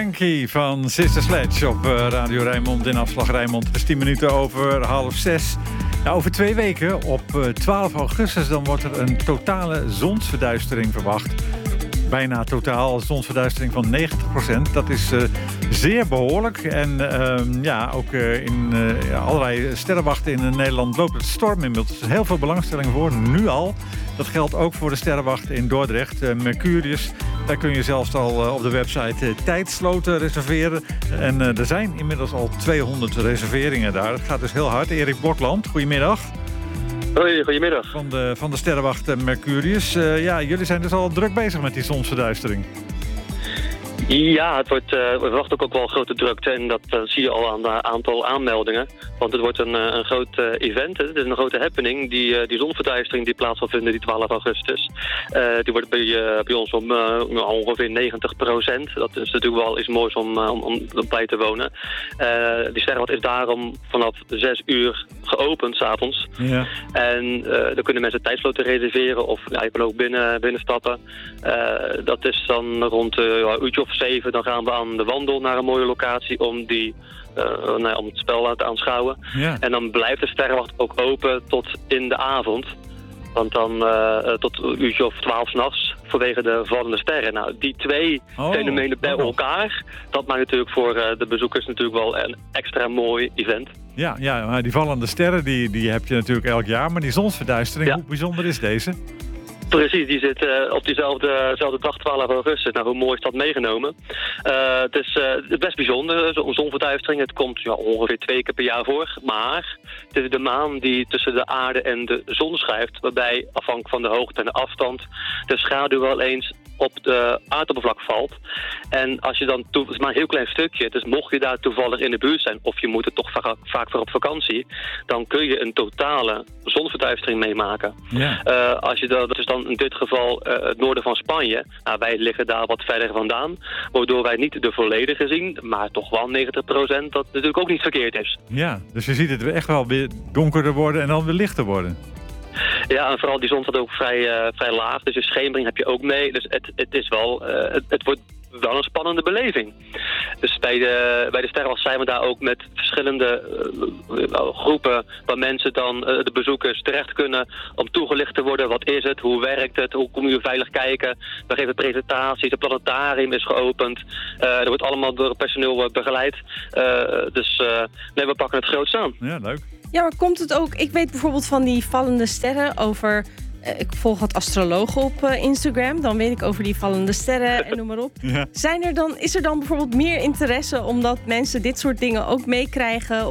Frankie van Sister Sledge op Radio Rijnmond in afslag Rijnmond. Het is 10 minuten over 5:30. Nou, over 2 weken, op 12 augustus, dan wordt er een totale zonsverduistering verwacht. Bijna totaal zonsverduistering van 90%. Dat is zeer behoorlijk. En ook in allerlei sterrenwachten in Nederland loopt het storm inmiddels. Heel veel belangstelling voor, nu al. Dat geldt ook voor de sterrenwacht in Dordrecht, Mercurius. Daar kun je zelfs al op de website tijdsloten reserveren. En er zijn inmiddels al 200 reserveringen daar. Het gaat dus heel hard. Erik Bokland, goedemiddag. Hoi, goedemiddag. Van de sterrenwacht Mercurius. Jullie zijn dus al druk bezig met die zonsverduistering. Ja, we verwachten ook wel grote drukte en dat zie je al aan het aantal aanmeldingen. Want het wordt een groot event, het is een grote happening. Die zonverduistering die plaats zal vinden, die 12 augustus. Die wordt bij ons om ongeveer 90%. Dat is natuurlijk wel iets moois om bij te wonen. Die sterrenwacht is daarom vanaf 6 uur geopend, 's avonds. Ja. En dan kunnen mensen tijdsloten reserveren of je kan ook binnenstappen. Dat is dan rond een uurtje of 7, dan gaan we aan de wandel naar een mooie locatie om om het spel te aanschouwen. Ja. En dan blijft de sterrenwacht ook open tot in de avond. Want dan tot een uurtje of 12 s'nachts vanwege de vallende sterren. Nou, die twee fenomenen bij elkaar, dat maakt natuurlijk voor de bezoekers natuurlijk wel een extra mooi event. Ja, maar die vallende sterren die heb je natuurlijk elk jaar. Maar die zonsverduistering, hoe bijzonder is deze? Precies, die zit op diezelfde dag, 12 augustus. Nou, hoe mooi is dat meegenomen? Het is best bijzonder, zo'n zonverduistering. Het komt ongeveer 2 keer per jaar voor. Maar het is de maan die tussen de aarde en de zon schuift, waarbij afhankelijk van de hoogte en de afstand de schaduw wel eens op de aardoppervlak valt. En als je dan, het is maar een heel klein stukje, dus mocht je daar toevallig in de buurt zijn, of je moet er toch vaak voor op vakantie, dan kun je een totale zonverduistering meemaken. Ja. Dat is dan in dit geval het noorden van Spanje. Nou, wij liggen daar wat verder vandaan, waardoor wij niet de volledige zien, maar toch wel 90%, dat natuurlijk ook niet verkeerd is. Ja, dus je ziet het echt wel weer donkerder worden en dan weer lichter worden. Ja, en vooral die zon staat ook vrij laag, dus de schemering heb je ook mee. Dus het is wel, het wordt wel een spannende beleving. Dus bij de sterrenwacht zijn we daar ook met verschillende groepen waar mensen dan, de bezoekers, terecht kunnen om toegelicht te worden. Wat is het? Hoe werkt het? Hoe kom je veilig kijken? We geven presentaties, het planetarium is geopend. Er wordt allemaal door het personeel begeleid. We pakken het groots aan. Ja, leuk. Ja, maar komt het ook... Ik weet bijvoorbeeld van die vallende sterren over... ik volg wat astrologen op Instagram. Dan weet ik over die vallende sterren en noem maar op. Ja. Is er dan bijvoorbeeld meer interesse omdat mensen dit soort dingen ook meekrijgen